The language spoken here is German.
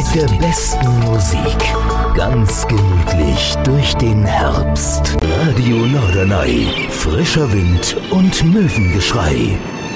Mit der besten Musik. Ganz gemütlich durch den Herbst. Radio Norderney. Frischer Wind und Möwengeschrei.